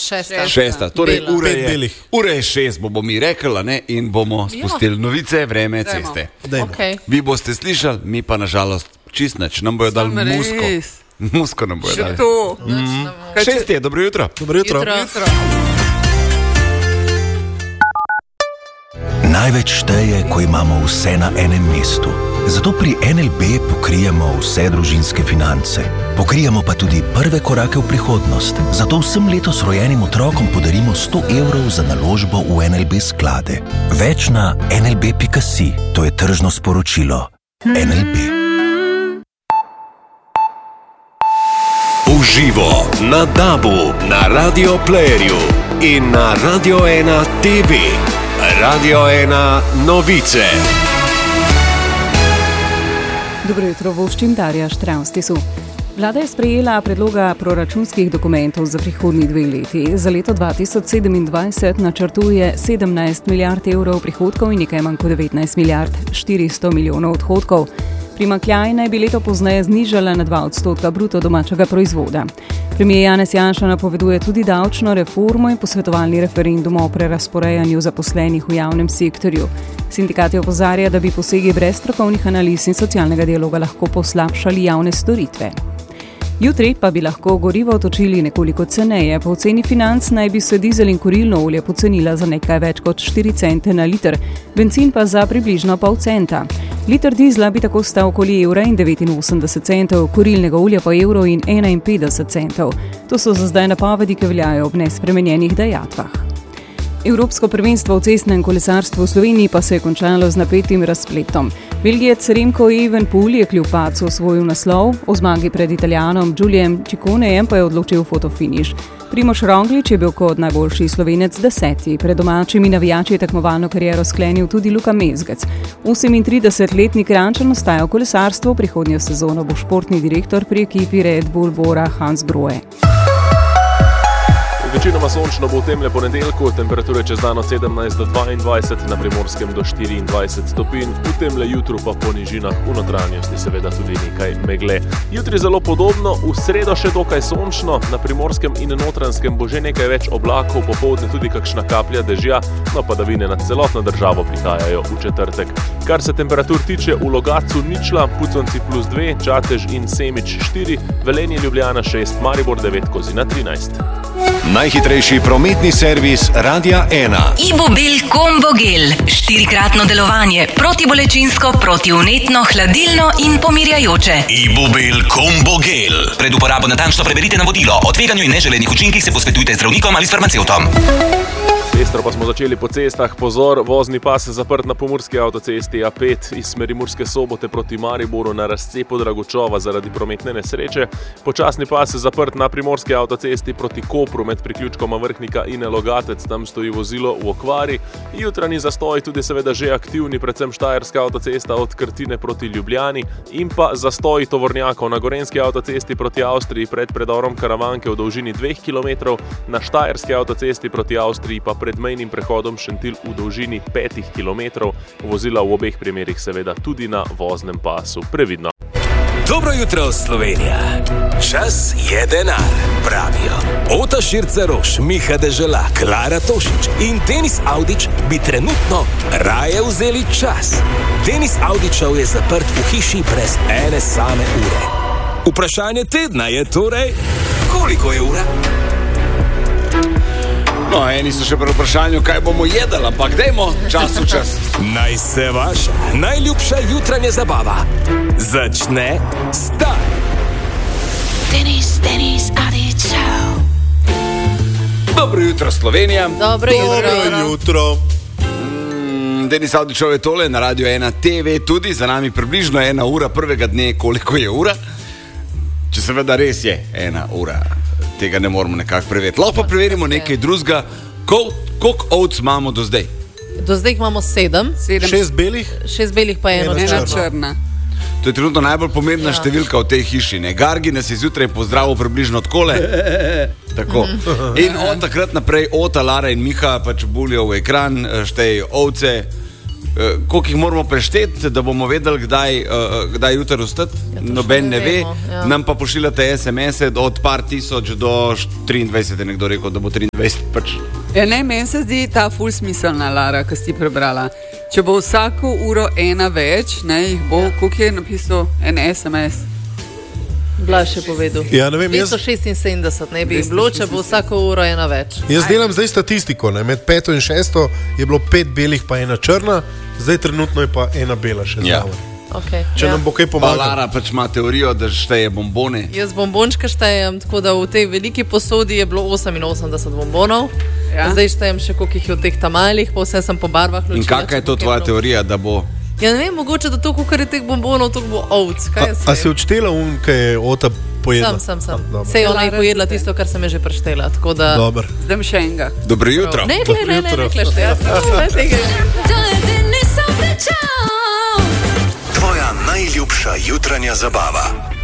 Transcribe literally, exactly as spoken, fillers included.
Šesta. Šesta. Torej, Bela. ura Pet je, belih. ura je šest, bomo mi rekli, ne, in bomo spustili novice, vreme, Dajmo. ceste. Okay. Vi boste slišali, mi pa nažalost čist nič. Nam bojo dali Sam musko. res. Musko nam bojo Še dali. to. Mm. Šest je, dobro jutro. Dobro jutro. Jutro. Jutro. Največ šteje, ko imamo vse na enem mestu. Zato pri N L B pokrijemo vse družinske finance. Pokrijemo pa tudi prve korake v prihodnost. Zato vsem letos rojenim otrokom podarimo sto evrov za naložbo v N L B sklade. Več na en el be pika si. To je tržno sporočilo. N L B. Uživo na Dabu, na Radio Playerju in na Radio ena T V. Radio ena novice. Dobro jutro, voščim Darja Štravstisu. Vlada je sprejela predloga proračunskih dokumentov za prihodnji dve leti. Za leto dva tisoč sedemindvajset načrtuje sedemnajst milijard evrov prihodkov in nekaj manj kot devetnajst milijard štiristo milijonov odhodkov. Primanjkljaj naj bi leto pozneje znižala na dva odstotka bruto domačega proizvoda. Premier Janez Janša napoveduje tudi davčno reformo in posvetovalni referendum o prerazporejanju zaposlenih v javnem sektorju. Sindikati opozarja, da bi posegi brez strokovnih analiz in socialnega dialoga lahko poslabšali javne storitve. Jutri pa bi lahko gorivo točili nekoliko ceneje. Po oceni Financ naj bi se dizel in kurilno olje pocenila za nekaj več kot štiri cente na liter, bencin pa za približno pol centa. Liter dizla bi tako stal okoli evra in devetinosemdeset centov, kurilnega olja pa evro in enainpetdeset centov. To so za zdaj napovedi, ki veljajo ob nespremenjenih dajatvah. Evropsko prvenstvo v cestnem kolesarstvu v Sloveniji pa se je končalo z napetim razpletom. Belgijec Remko Evenepoel je kljub padcu osvojil naslov, o zmagi pred Italijanom Giuliem Ciconejem pa je odločil fotofiniš. Primož Roglič je bil kot najboljši Slovenec deseti. Pred domačimi navijači je tekmovalno kariero sklenil tudi Luka Mezgec. osemintridesetletni Kranjčan ostaja v kolesarstvu, prihodnjo sezono bo športni direktor pri ekipi Red Bull Bora Hans Grohe. Večinoma sončno bo v temle ponedeljku, temperature čez dan od sedemnajst do dvaindvajset, na Primorskem do štiriindvajset stopinj, v temle jutru pa po nižinah v notranjosti seveda tudi nekaj megle. Jutri zelo podobno, v sredo še dokaj sončno, na Primorskem in Notranjskem bo že nekaj več oblakov, popoldne tudi kakšna kaplja dežja, no padavine nad celotno državo prihajajo v četrtek. Kar se temperatur tiče, v Logatcu ničla, Puconci plus dve, Čatež in Semič štiri, Velenje, Ljubljana šest, Maribor devet, Kozina trinajst. Najhitrejši prometni servis Radia ena. Ibobil Combo Gel. Štirikratno delovanje. Protibolečinsko, protivnetno, hladilno in pomirjajoče. Ibobil Combo Gel. Pred uporabo natančno preberite navodilo. O tveganju in neželenih učinkih se posvetujte z zdravnikom ali s farmacevtom. Pestro pa smo začeli po cestah. Pozor, vozni pas zaprt na pomurski avtocesti A pet iz smeri Murske Sobote proti Mariboru na razcepu Dragočova zaradi prometne nesreče. Počasni pas zaprt na primorski avtocesti proti Kopru med priključkoma Vrhnika in Logatec, tam stoji vozilo v okvari. Jutranji zastoj tudi seveda že aktivni, predvsem Štajerska avtocesta od Krtine proti Ljubljani in pa zastoj tovornjakov na Gorenjski avtocesti proti Avstriji pred predorom Karavanke v dolžini dveh kilometrov, na Štajerski avtocesti proti Avstriji pa pred mejnim prehodom Šentilj v dolžini petih kilometrov. Vozila v obeh primerih seveda tudi na voznem pasu. Previdno. Dobro jutro, Slovenija. Čas je denar, pravijo. Ota Širceroš, Miha Dežela, Klara Tošič in Denis Avdić bi trenutno raje vzeli čas. Denis Avdićev je zaprt v hiši brez ene same ure. Vprašanje tedna je torej, koliko je ura? No, eni so še pri vprašanju, kaj bomo jedali, ampak dajmo čas v čas. Naj se vaša najljubša jutranja zabava začne zdaj. Denis, Denis Avdićev. Dobro jutro, Slovenija. Dobro jutro. Dobro jutro. Mm, Denis Avdićev je tole na Radio ena T V, tudi za nami približno ena ura prvega dne, koliko je ura. Če seveda res je ena ura. Tega ne moramo nekako preveriti. Lahko pa preverimo nekaj drugega. Koliko ovc imamo do zdaj? Do zdaj imamo sedem. sedem. Šest belih? Šest belih pa eno Ena črno. črna. To je trenutno najbolj pomembna Ja. številka v tej hiši. Ne? Gargi nas je zjutraj pozdravil približno takole. Tako. In od takrat naprej Ota, Lara in Miha pač bulijo v ekran, štejejo ovce. Uh, koliko jih moramo prešteti, da bomo vedeli, kdaj, uh, kdaj jutri vstati? Ja, to Noben še ne ne ve. vemo, ja. Nam pa pošiljate es em es-e od par tisoč do triindvajset, je nekdo rekel, da bo triindvajset pač. Ja, ne, meni se zdi ta ful smiselna, Lara, ki si prebrala. Če bo vsako uro ena več, ne, jih bo, ja. Koliko je napisal en es em es? Blaž je povedal. Ja, ne vem, jaz, dvesto šestinsedemdeset ne bi jih bilo, če bo vsako uro ena več. jaz delam zdaj statistiko. Ne? Med peto in šesto je bilo pet belih, pa ena črna, zdaj trenutno je pa ena bela še Ja. zraven. Okay, Če ja. nam bo kaj Pa pomagalo. Lara pač ima teorijo, da šteje bombone. Jaz bombončka štejem, tako da v tej veliki posodi je bilo oseminosemdeset bombonov. Ja. Zdaj štejem še, koliko jih je v teh tamalih, pa vse sem po barvah ločila. In kakšna je to tvoja teorija, da bo? Ja, ne vem, mogoče, da to, koliko je teh bombonov, to bo ovc. Kaj A, jaz a vem? si odštela un, kaj je Ota pojedla? Sem, sem, sem. A, dobro. Sej ona je Lara, pojedla zdaj. tisto, kar sem je že preštela. Tako da... Dober. Zdaj mi še enega. Dobro jutro. Ne, ne, ne, ne, Dobro ne, jutro. klešteja. Ne, tega. Denis Avdić Show. Tvoja najljubša jutranja zabava.